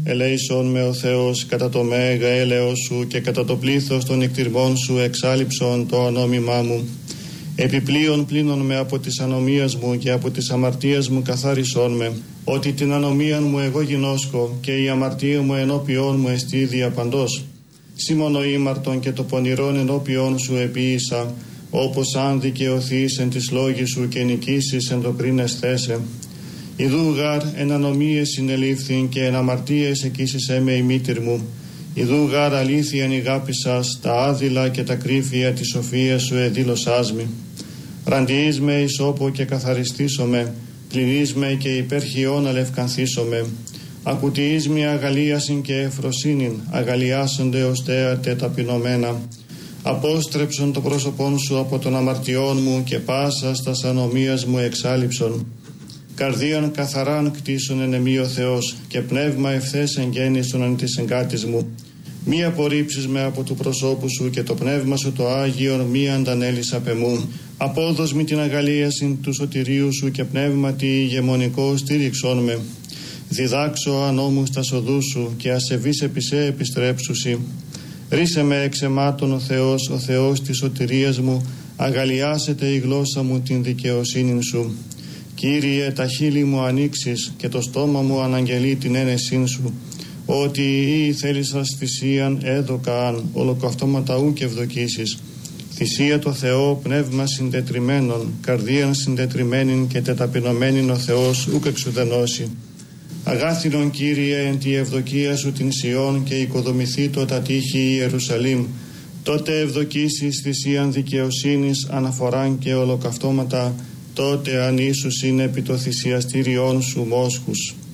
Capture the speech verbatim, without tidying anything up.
ελέησον με ο Θεός κατά το μέγα έλεος σου και κατά το πλήθος των εκτιρμών σου εξάλειψον το ανόμημά μου. Επιπλέον πλύνον με από της ανομίας μου και από της αμαρτίας μου καθάρισόν με, ότι την ανομία μου εγώ γινώσκω και η αμαρτία μου ενώπιόν μου εστί διαπαντός. Σήμωνο ήμαρτον και το πονηρόν ενώπιόν σου επίησα, όπως αν δικαιωθείς εν της λόγης σου και νικήσεις εν το πριν εσθέσε. Ιδού γάρ εν ανομίες συνελήφθην και εν αμαρτίες εκείσισέ με η μήτηρ μου. Ιδού γάρ αλήθειαν ηγάπησας, τα άδειλα και τα κρύφια της σοφίας σου εδήλωσάς μη. Ραντιείς με εις όπο και καθαριστήσομαι, πληρείς με και υπέρχιον αλευκανθήσομαι. Ακουτιείς με αγαλίασιν και ευφροσύνην, αγαλιάσονται ως θέατε ταπεινωμένα. Απόστρεψον το πρόσωπόν σου από των αμαρτιών μου και πάσα στας ανομίας μου εξάλειψον. Καρδίαν καθαράν κτίσον εν εμή ο Θεός και πνεύμα ευθές εγγέννησον εν της εγκάτης μου. Μη απορρίψεις με από του προσώπου σου και το πνεύμα σου το Άγιον μη αντανέλεις απ' εμού. Απόδος μη την αγαλίασιν του σωτηρίου σου και πνεύματι ηγεμονικό στήριξόν με. Διδάξω ανώμου στα οδούς σου και ασεβείς επισέ επιστρέψουσι. Ρίσε με εξαιμάτων ο Θεός, ο Θεός της σωτηρίας μου, αγαλιάσετε η γλώσσα μου την δικαιοσύνην σου. Κύριε, τα χείλη μου ανοίξεις και το στόμα μου αναγγελεί την ένεσήν σου. Ότι ή θέλησας θυσίαν έδωκαν, ολοκαυτώματα ου και ευδοκίσεις. Θυσία το Θεό, πνεύμα συντετριμένων, καρδίαν συντετριμένην και τεταπεινωμένην ο Θεός ουκ εξουδενώσει. Αγάθινον Κύριε εν τη ευδοκία σου την Σιών και οικοδομηθεί το τα τείχη Ιερουσαλήμ. Τότε ευδοκίσεις θυσίαν δικαιοσύνης, αναφοράν και ολοκαυτώματα, τότε αν Ιησούς είναι επί το θυσιαστήριόν σου μόσχους.